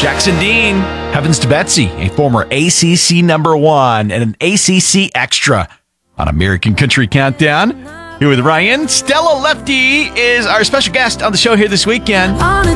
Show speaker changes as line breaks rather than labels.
Jackson Dean, Heavens to Betsy, a former ACC number one and an ACC extra on American Country Countdown. Here with Ryan. Stella Lefty is our special guest on the show here this weekend.